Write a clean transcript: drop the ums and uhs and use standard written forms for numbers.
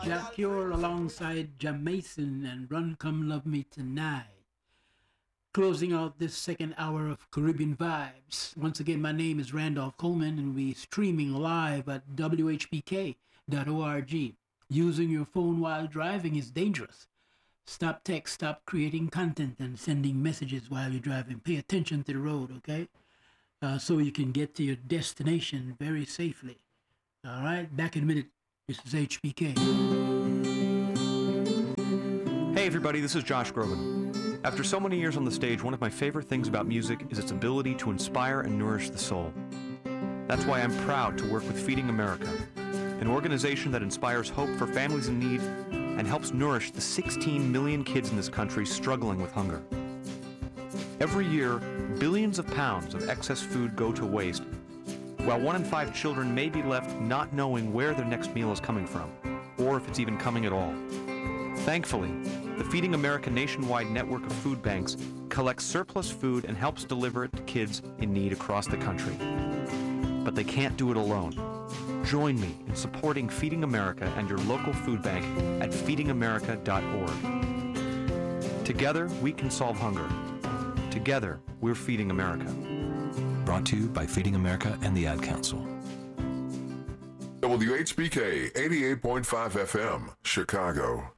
Jack Cure alongside Jamason and Run Come Love Me Tonight. Closing out this second hour of Caribbean Vibes. Once again, my name is Randolph Coleman and we're streaming live at whpk.org. Using your phone while driving is dangerous. Stop text, stop creating content and sending messages while you're driving. Pay attention to the road, okay? So you can get to your destination very safely. All right, back in a minute. This is HBK. Hey everybody, this is Josh Groban. After so many years on the stage, one of my favorite things about music is its ability to inspire and nourish the soul. That's why I'm proud to work with Feeding America, an organization that inspires hope for families in need and helps nourish the 16 million kids in this country struggling with hunger. Every year, billions of pounds of excess food go to waste, while 1 in 5 children may be left not knowing where their next meal is coming from, or if it's even coming at all. Thankfully, the Feeding America nationwide network of food banks collects surplus food and helps deliver it to kids in need across the country. But they can't do it alone. Join me in supporting Feeding America and your local food bank at feedingamerica.org. Together, we can solve hunger. Together, we're Feeding America. Brought to you by Feeding America and the Ad Council. WHBK 88.5 FM, Chicago.